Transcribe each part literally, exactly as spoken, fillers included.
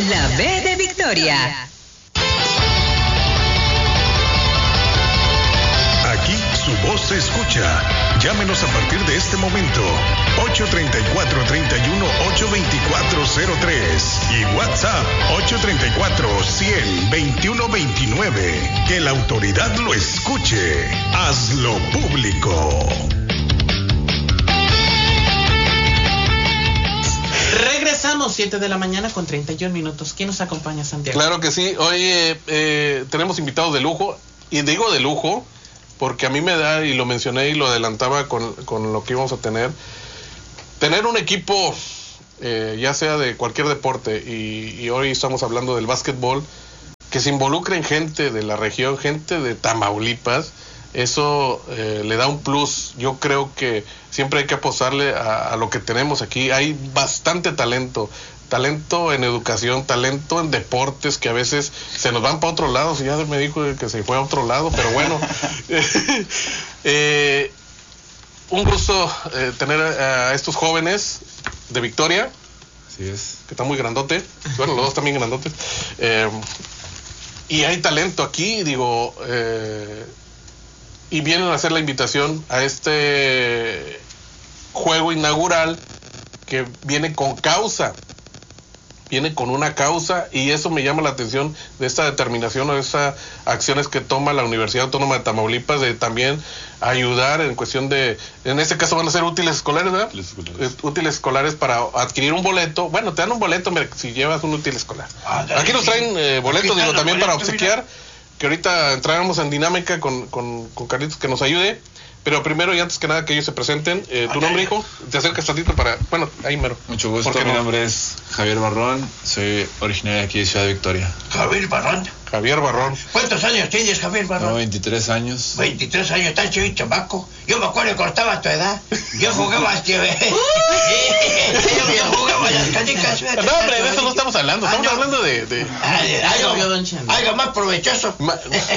La B de Victoria. Aquí su voz se escucha. Llámenos a partir de este momento. ocho tres cuatro, tres uno ocho, dos cuatro cero tres y WhatsApp ocho tres cuatro, cien, veintiuno veintinueve. Que la autoridad lo escuche. Hazlo público. Regresamos, siete de la mañana con treinta y un minutos. ¿Quién nos acompaña, Santiago? Claro que sí. Hoy eh, eh, tenemos invitados de lujo. Y digo de lujo porque a mí me da, y lo mencioné y lo adelantaba con, con lo que íbamos a tener, tener un equipo, eh, ya sea de cualquier deporte, y, y hoy estamos hablando del básquetbol, que se involucren gente de la región, gente de Tamaulipas. Eso eh, le da un plus. Yo creo que siempre hay que apostarle a, a lo que tenemos aquí. Hay bastante talento, talento en educación, talento en deportes, que a veces se nos van para otro lado. Si ya me dijo que se fue a otro lado, pero bueno. eh, un gusto eh, tener a, a estos jóvenes de Victoria. Así es. Que está muy grandote. Bueno, los dos también grandotes. Eh, y hay talento aquí, digo... Eh, y vienen a hacer la invitación a este juego inaugural que viene con causa, viene con una causa, y eso me llama la atención de esta determinación o de estas acciones que toma la Universidad Autónoma de Tamaulipas de también ayudar en cuestión de, en este caso van a ser útiles escolares, ¿verdad? Útiles escolares. Eh, útiles escolares para adquirir un boleto. Bueno, te dan un boleto si llevas un útil escolar. Ah, aquí nos traen eh, boletos, digo, también para obsequiar. Mira. Que ahorita entráramos en dinámica con, con, con Carlitos que nos ayude, pero primero y antes que nada que ellos se presenten. Eh, ¿Tu nombre, hijo? Te acercas tantito para... Bueno, ahí mero. Mucho gusto, mi no? nombre es Javier Barrón, soy originario de aquí de Ciudad Victoria. Javier Barrón. Javier Barrón. ¿Cuántos años tienes, Javier Barrón? No, veintitrés años. veintitrés años, tan chido, chamaco. Yo me acuerdo que cortaba tu edad. Yo jugaba a... Yo jugaba a las canicas. No, hombre, de eso no estamos hablando. Estamos ah, no. hablando de... de... Algo, algo más provechoso. Ma...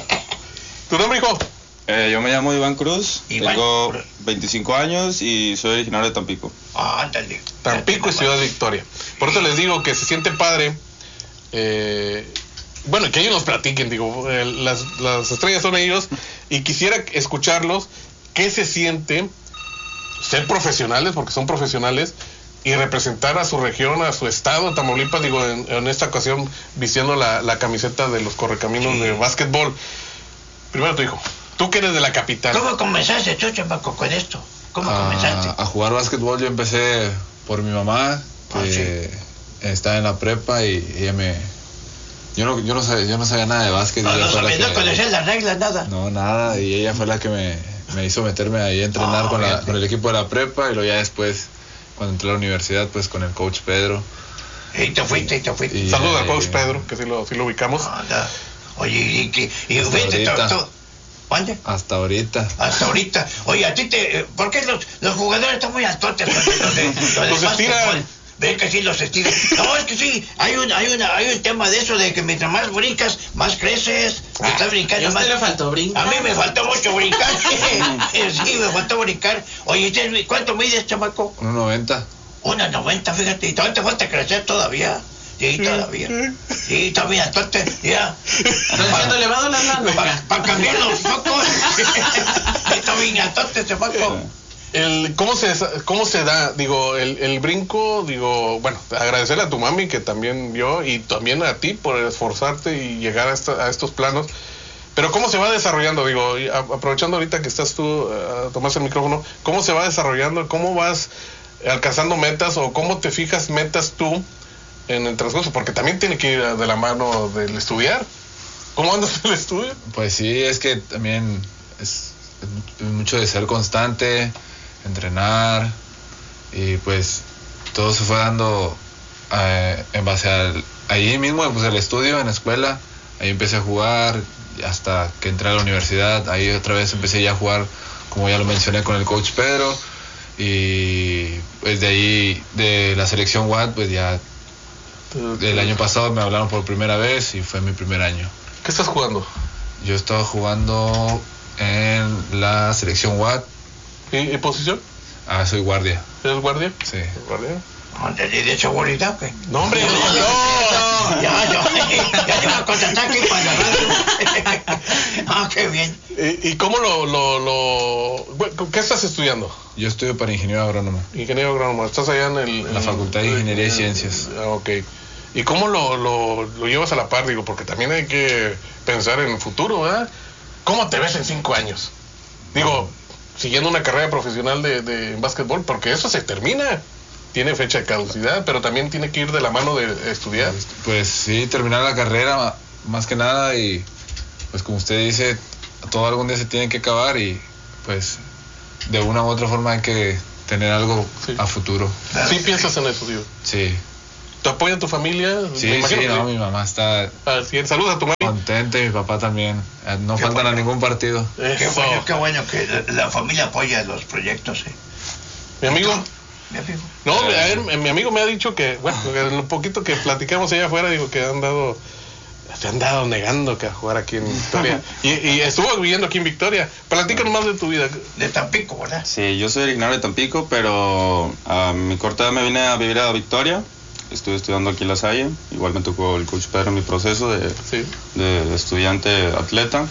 ¿Tu nombre, hijo? Eh, yo me llamo Iván Cruz, Iván. Tengo veinticinco años y soy originario de Tampico. Ah, ándale. Tampico y Ciudad Victoria. Por eso les digo que se siente padre. Eh, bueno, que ellos nos platiquen, digo, eh, las, las estrellas son ellos, y quisiera escucharlos, qué se siente ser profesionales, porque son profesionales, y representar a su región, a su estado, Tamaulipas, digo, en, en esta ocasión vistiendo la, la camiseta de los Correcaminos sí. de básquetbol. Primero tu hijo. Tú que eres de la capital. ¿Cómo comenzaste tú, chamaco, con esto? ¿Cómo a, comenzaste? A jugar básquetbol yo empecé por mi mamá, que ah, sí. está en la prepa, y ella me... Yo no, yo no, sabía, yo no sabía nada de básquet. No, no sabía, no conocía las reglas, nada. No, nada, y ella fue la que me, me hizo meterme ahí a entrenar oh, con, la, con el equipo de la prepa, y luego ya después, cuando entré a la universidad, pues con el coach Pedro. Y te fuiste, y te fuiste. Y, Saludos al coach Pedro, que sí lo, sí lo ubicamos. No, no. Oye, y que... Y, y fuiste todo... ¿Cuándo? Hasta ahorita. Hasta ahorita. Oye, a ti te... ¿Por qué los, los jugadores están muy altotes? Los, de, los, de los estiran. ¿Ves que sí los estiran? No, es que sí. Hay un, hay una, hay un tema de eso, de que mientras más brincas, más creces. Ah, estás brincando ¿a más. usted le faltó brincar? A mí me faltó mucho brincar. Sí, me faltó brincar. Oye, ¿cuánto mides, chamaco? uno noventa. uno noventa, fíjate. Y todavía te falta crecer todavía. Sí, todavía. Sí, todavía, entonces, ya. Están siendo elevados las manos. Para pa cambiar los focos. Está bien, entonces, se foco. El, ¿cómo, se, ¿Cómo se da, digo, el, el brinco, digo, bueno, agradecerle a tu mami que también vio, y también a ti por esforzarte y llegar a, esta, a estos planos, pero ¿cómo se va desarrollando? Digo, aprovechando ahorita que estás tú, uh, tomas el micrófono, ¿cómo se va desarrollando? ¿Cómo vas alcanzando metas, o cómo te fijas metas tú en el transcurso? Porque también tiene que ir de la mano del estudiar. ¿Cómo andas en el estudio? Pues sí, es que también es, es mucho de ser constante, entrenar, y pues todo se fue dando eh, en base al ahí mismo, pues el estudio en la escuela. Ahí empecé a jugar hasta que entré a la universidad. Ahí otra vez empecé ya a jugar, como ya lo mencioné, con el coach Pedro, y pues de ahí de la selección W A D, pues ya el año pasado me hablaron por primera vez y fue mi primer año. ¿Qué estás jugando? Yo estaba jugando en la selección W A D. ¿Y, y posición? Ah, soy guardia. ¿Eres guardia? Sí. ¿Guardia? ¿De, de seguridad, qué? No, hombre, no, no, ¿Y, y cómo lo, lo, lo... bueno, ¿qué estás estudiando? Yo estudio para ingeniero agrónomo. Ingeniero agrónomo. ¿Estás allá en el... En la Facultad de Ingeniería y Ciencias. Ah, ok. ¿Y cómo lo, lo, lo llevas a la par? Digo, porque también hay que pensar en el futuro, ¿verdad? ¿Cómo te ves en cinco años? Digo, siguiendo una carrera profesional de, de básquetbol, porque eso se termina. Tiene fecha de caducidad, pero también tiene que ir de la mano de estudiar. Pues sí, terminar la carrera más que nada y pues como usted dice, todo algún día se tiene que acabar y pues de una u otra forma hay que tener algo sí. a futuro. ¿Sí piensas en eso, tío? Sí. ¿Te apoya tu familia? Sí, sí, no, mi mamá está... Así es. Saludos a tu mamá. Contenta y mi papá también. No qué faltan bueno. a ningún partido. Qué bueno, qué bueno que la, la familia apoya los proyectos. ¿eh? Mi amigo... Mi amigo. No, a ver, mi amigo me ha dicho que, bueno, en lo poquito que platicamos allá afuera, digo que han dado, se han dado negando que a jugar aquí en Victoria. Y, y estuvo viviendo aquí en Victoria. Platícanos más de tu vida. De Tampico, ¿verdad? Sí, yo soy originario de Tampico, pero a mi corta edad me vine a vivir a Victoria. Estuve estudiando aquí en La Salle. Igual me tocó el coach Pedro en mi proceso de, sí. de estudiante atleta.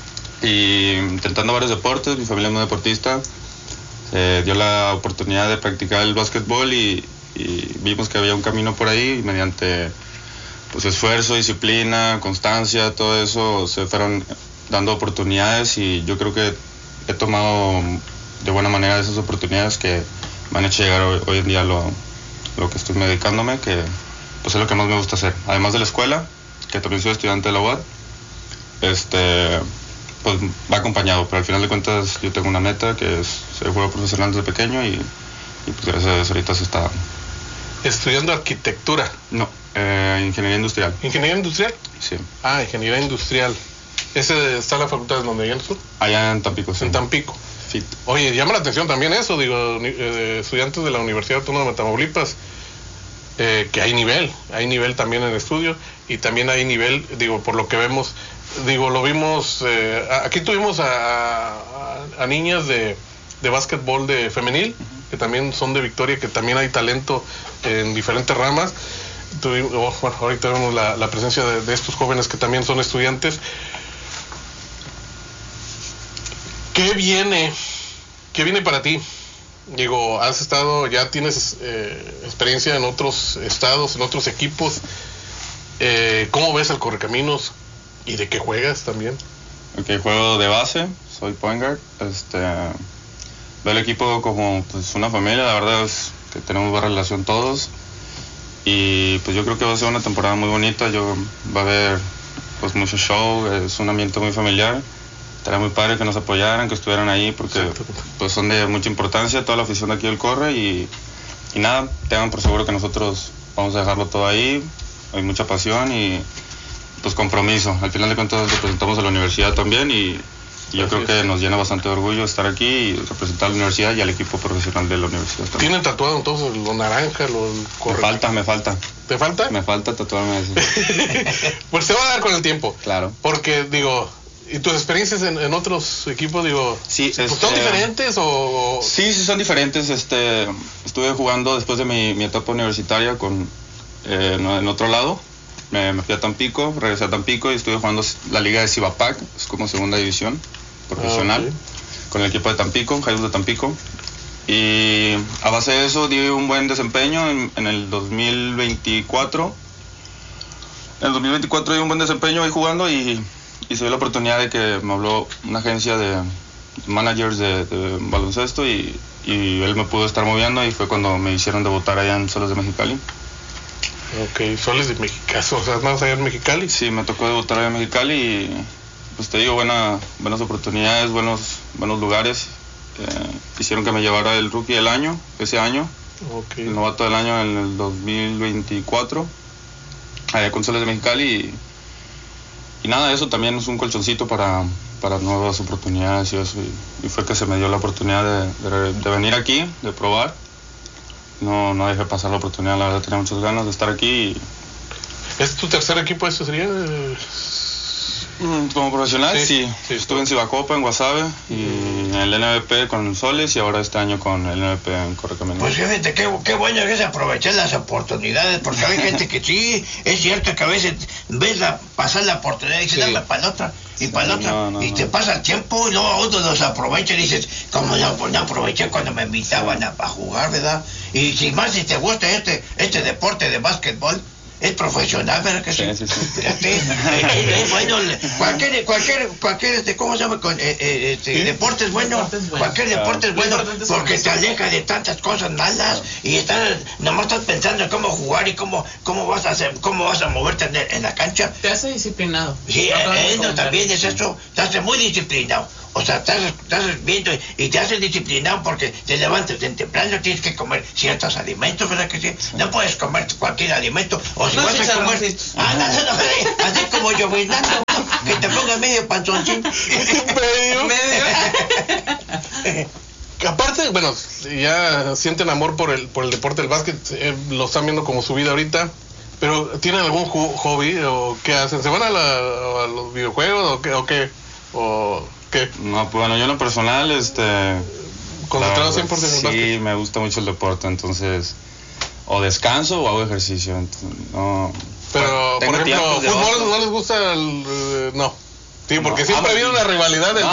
Y intentando varios deportes, mi familia es muy deportista. Eh, dio la oportunidad de practicar el básquetbol y, y vimos que había un camino por ahí y mediante pues, esfuerzo, disciplina, constancia, todo eso se fueron dando oportunidades y yo creo que he tomado de buena manera esas oportunidades que me han hecho llegar hoy, hoy en día a lo, lo que estoy dedicándome, que pues es lo que más me gusta hacer. Además de la escuela, que también soy estudiante de la U A D, este... pues va acompañado, pero al final de cuentas yo tengo una meta que es ser jugador profesional desde pequeño y, y pues gracias a eso ahorita se está... ¿Estudiando arquitectura? No, eh, ingeniería industrial. ¿Ingeniería industrial? Sí. Ah, ingeniería industrial. ¿Ese está en la facultad de donde? ¿En el sur? Allá en Tampico, sí. En Tampico. Sí. Oye, llama la atención también eso, digo, eh, estudiantes de la Universidad Autónoma de Tamaulipas, eh, que hay nivel, hay nivel también en el estudio y también hay nivel, digo, por lo que vemos... Digo, lo vimos, eh, aquí tuvimos a, a, a niñas de, de básquetbol de femenil, que también son de Victoria, que también hay talento en diferentes ramas. Tuvimos, oh, bueno, ahorita vemos la, la presencia de, de estos jóvenes que también son estudiantes. ¿Qué viene? ¿Qué viene para ti? Digo, has estado, ya tienes eh, experiencia en otros estados, en otros equipos. Eh, ¿Cómo ves el Correcaminos? ¿Y de qué juegas también? Ok, juego de base, soy point guard. Este, veo el equipo como pues, una familia, la verdad es que tenemos buena relación todos. Y pues yo creo que va a ser una temporada muy bonita, yo, va a haber pues mucho show, es un ambiente muy familiar. Estaría muy padre que nos apoyaran, que estuvieran ahí, porque pues son de mucha importancia, toda la afición de aquí del Corre. Y, y nada, tengan por seguro que nosotros vamos a dejarlo todo ahí, hay mucha pasión y... pues compromiso, al final de cuentas representamos a la universidad también y, y yo creo que nos llena bastante de orgullo estar aquí y representar a la universidad y al equipo profesional de la universidad también. ¿Tienen tatuado entonces lo naranja, lo Me falta, me falta. ¿Te falta? Me falta tatuarme eso. Pues se va a dar con el tiempo. Claro. Porque digo, ¿y tus experiencias en, en otros equipos, digo, sí, pues, este, son diferentes o...? Sí, sí son diferentes, este, estuve jugando después de mi, mi etapa universitaria con, eh, en otro lado. Me, me fui a Tampico, regresé a Tampico y estuve jugando la liga de Cibapac, es como segunda división profesional, ah, okay. con el equipo de Tampico, Jaivas de Tampico. Y a base de eso di un buen desempeño en, en el dos mil veinticuatro. En el dos mil veinticuatro di un buen desempeño ahí jugando y, y se dio la oportunidad de que me habló una agencia de managers de, de baloncesto y, y él me pudo estar moviendo y fue cuando me hicieron debutar allá en Soles de Mexicali. Ok, Soles de Mexicali, o sea, más allá en Mexicali. Sí, me tocó debutar allá en Mexicali y pues te digo, buena, buenas oportunidades, buenos, buenos lugares. Eh, quisieron que me llevara el rookie del año, ese año, okay. el novato del año en el dos mil veinticuatro, allá con Soles de Mexicali y, y nada, eso también es un colchoncito para, para nuevas oportunidades y eso, y, y fue que se me dio la oportunidad de, de, de venir aquí, de probar. No, no dejé pasar la oportunidad, la verdad tenía muchas ganas de estar aquí. Y... ¿Es tu tercer equipo este sería? Como profesional, sí. sí. sí Estuve en Cibacopa, en Guasave, y en el N B P con Soles, y ahora este año con el N B P en Correcaminos. Pues fíjate, qué, qué bueno es aprovechar las oportunidades, porque hay gente que sí, es cierto que a veces ves la, pasar la oportunidad y dices, sí. dame para la otra. y para el otro, no, no, y no. te pasa el tiempo y luego uno los aprovecha y dices, como no, pues no aproveché cuando me invitaban a, a jugar, ¿verdad? Y si más si te gusta este, este deporte de básquetbol, es profesional, ¿verdad que sí? Sí, sí, sí. Fíjate, eh, es bueno, cualquier, cualquier, cualquier, este, ¿cómo se llama? Con, eh, eh, este, ¿Sí? deporte es bueno, Deporte es bueno. cualquier deporte es Lo bueno, importante es porque conocer. te aleja de tantas cosas malas y estás, nomás estás pensando en cómo jugar y cómo, cómo vas a hacer, cómo vas a moverte en, el- en la cancha. Te hace disciplinado. Sí, No acabas de eh, no, comentar. también es eso, te hace muy disciplinado. O sea, estás, estás viendo y te hace disciplinado porque te levantas en temprano, tienes que comer ciertos alimentos, ¿verdad que sí? No puedes comer cualquier alimento. O si No, vas a comer... chicharroncitos. Ah, no, no, no, así como yo, Fernando, que te ponga medio panzoncín. Medio. Medio. Aparte, bueno, ya sienten amor por el por el deporte del básquet, eh, lo están viendo como su vida ahorita, pero ¿tienen algún ju- hobby o qué hacen? ¿Se van a, la, a los videojuegos o qué? ¿O qué? ¿O qué? No, pues bueno, yo en lo personal, este... ¿Concentrado la cien por ciento en el Sí, básquet? me gusta mucho el deporte, entonces... O descanso o hago ejercicio, entonces, no... Pero, Tengo por ejemplo, tiempos de ¿fútbol ocio. no les gusta el...? eh, no. Sí, porque No, siempre ah, ha habido sí. una rivalidad del No,